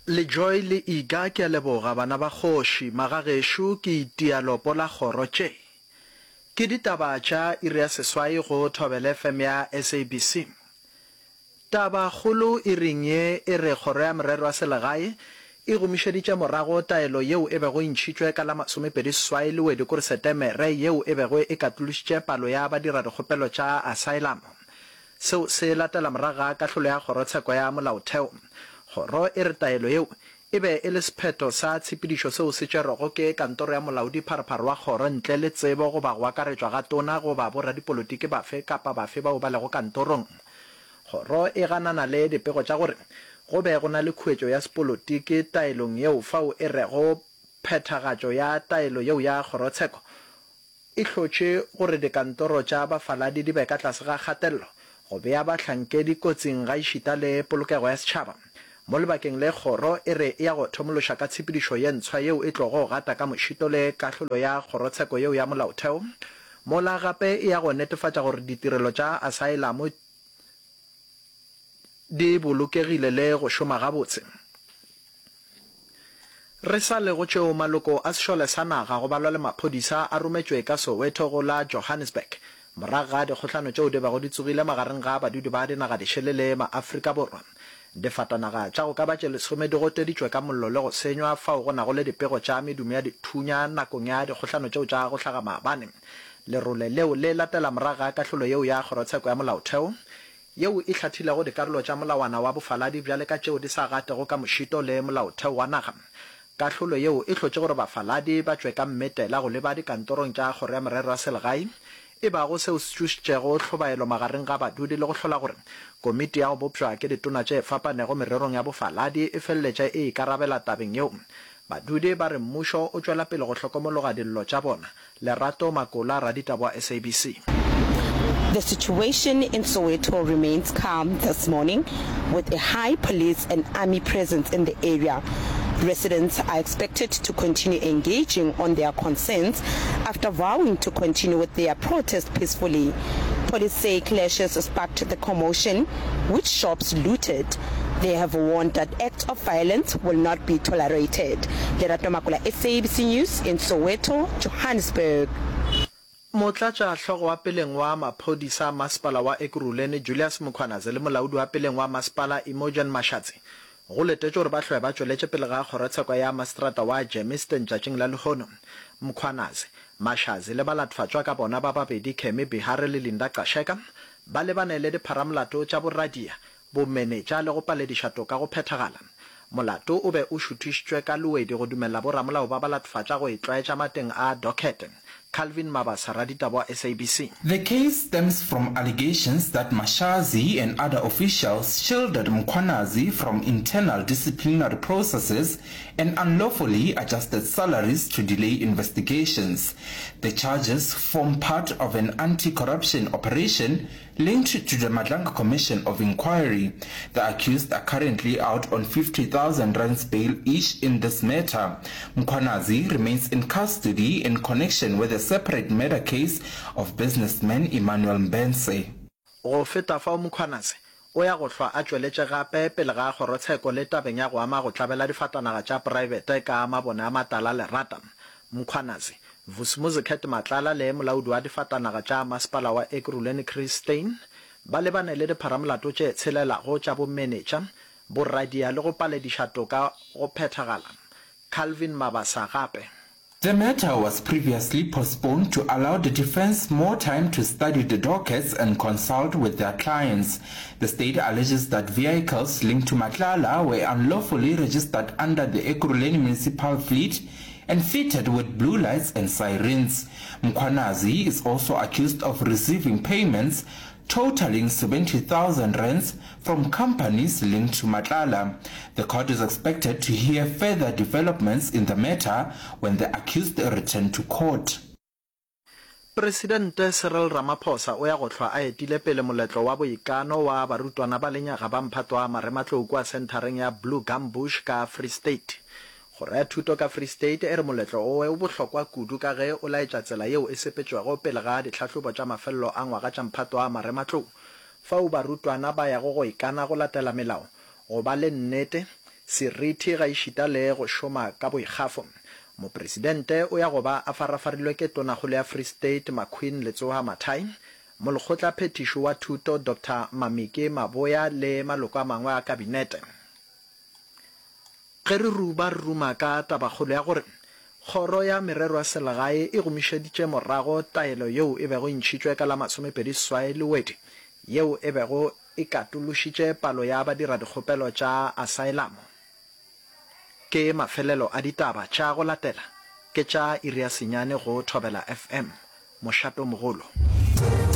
Le Joy le Iga ke a leboga bana ba kgoši magagesho ke itialopo la kgoro tše. Ke ditaba tša iri ya seswai go Thobela FM ya SABC. Taba kgolo e reng ye e re kgoro ya morero wa selegae e gomišeditše morago taelo yeo e bego ntšhitšwe ka la 27 Lwedi kore Setemere yeo e bego e katološitše palo ya badiradikgopelo tša asylum. Seo se latela moraga kahlolo ya kgorotsheko ya molaotheo. Kgoro e re taelo yeo e be e le sephetho sa tshepedišo seo se tšerwego ke kantoro ya molaodi pharephare wa kgoro ntle le tsebo goba go akaretšwa ga tona goba boradipolotiki bafe kapa bafe bao ba lego kantorong. Kgoro e ganana le dipego tša gore go be go na le khuetšo ya sepolotiki taelong yeo fao e rego phethagatšo ya taelo yeo ya kgorotsheko e hlotše gore dikantoro tša bafaladi di be ka tlase ga kgatelelo go bea bahlankedi kotsing ga ešita le polokego ya setšhaba. Mo lebakeng le kgoro e re e ya go thomološa ka tshepedišo ye ntshwa yeo e tlogo gata ka mošito le kahlolo ya kgorotsheko yeo ya molaotheo. Mola gape e ya go netefatša gore ditirelo tša asylum di bolokegile le go šoma gabotse. Re sa le go tšeo maloko a sešole sa naga go balwa le maphodisa a rometšwe ka Soweto go la Johannesburg morago ga dikgohlano tšeo di bego di tsogile magareng ga badudi ba dinaga di šele le maAfrika Borwa. Difatanaga tša go ka batše lesome di goteditšwe ka mollo le go senywa fao go nago le dipego tša medumo ya dithunya nakong ya dikgohlano tšeo tša go hlaga maabane. Lerole leo le latela moraga kahlolo yeo ya kgorotsheko ya molaotheo yeo e hlathilego dikarolo tša molawana wa bofaladi bjale ka tšeo di sa gatego ka mošito le molaotheo wa naga. Kahlolo yeo e hlotše gore bafaladi ba tšwe ka mmetela go leba dikantorong tša kgoro ya morero wa selegae e bago seo se thušitšego tlhobaelo magareng ga badudi le go hlola gore komiti ya go bopšwa ke ditona tše fapanego mererong ya bofaladi e feleletše e ikarabela tabeng yeo. Badudi ba re mmušo o tšwela pele go hlokomologa dillo tša bona. Lerato Makola, raditaba wa SABC. The situation in Soweto remains calm this morning with a high police and army presence in the area. Residents are expected to continue engaging on their concerns after vowing to continue with their protest peacefully. Police say clashes sparked the commotion, which shops looted. They have warned that acts of violence will not be tolerated. Lerato Makola, SABC News in Soweto, Johannesburg. Motlatša hlogo wa peleng wa maphodisa masepala wa Ekurhuleni Julius Mkhwanazi le molaodi wa peleng wa masepala Imogen Mashatsi go letetše gore ba hlwe ba tšweletše pele ga kgorotsheko ya maseterata wa Germiston tšatšing la Lekgono. Mkhwanazi, Mashatsi le balatfatšwa ka bona ba babedi Kemi Bihare le Linda Qasheka ba lebane le dipharamolato tša boradia bomenetša le go palediša toka go phethagala. Molato o be o šuthišitšwe ka lowedi go dumela boramolao ba balatfatša go itlwaetša mateng a docket. Calvin Mabasa, raditaba wa SABC. The case stems from allegations that Mashatsi and other officials shielded Mkhwanazi from internal disciplinary processes and unlawfully adjusted salaries to delay investigations. The charges form part of an anti-corruption operation linked to the Madlanga Commission of Inquiry. The accused are currently out on 50,000 rands bail each in this matter. Mkhwanazi remains in custody in connection with a separate murder case of businessman Emmanuel Mbense. Go feta fao Mkhwanazi o ya go hlwa a tšweletše gape pele ga kgorotsheko le tabeng ya go ama go tlabela difatanaga tša private ka mabone a matala lerata. Mkhwanazi, Vusumuzi Matlala le molaodi wa difatanaga tša masepala wa Ekurhuleni Chris Stein ba lebane le dipharamolato tše tshelelago tša bomenetša boradia le go palediša toka go phethagala. Calvin Mabasa gape. The matter was previously postponed to allow the defense more time to study the dockets and consult with their clients. The state alleges that vehicles linked to Matlala were unlawfully registered under the Ekurhuleni municipal fleet and fitted with blue lights and sirens. Mkhwanazi is also accused of receiving payments totaling 70,000 rands from companies linked to Matlala. The court is expected to hear further developments in the matter when the accused return to court. President Cyril Ramaphosa o ya go hlwa a etile pele moletlo wa boikano wa barutwana ba lenyaga ba Mphato wa Marematlou kwa centereng ya Blue Gum Bush ka Free State. Kgoro ya thuto ka Free State e re moletlo o bohlokwa kudu ka ge o laetša tsela yeo e sepetšwago pele ga ditlhahlobo tša mafelelo a ngwaga tša Mphato wa Marematlou fao barutwana ba yago go ikana go latela melao go ba le nnete seriti ga išita le go šoma ka boikgafo. Mopresidente o ya go ba a farafarilwe ke tonakgolo ya Free State Maqueen Letsoha Mathai, molekgotla phetišo wa thuto Dr. Mamiki Maboya le maloko a mangwe a kabinete. Ge re ruma ka tabakgolo ya gore kgoro ya merero ya selegae e gomišeditše morago taelo yeo e bego ntšhitšwe ka la 27 Lwedi, yeo e bego e katološitše palo ya badiradikgopelo tša asylum. Ke mafelelo a ditaba tša go latela ke tša Iria Senyane go Thobela FM, Mošato Mogolo.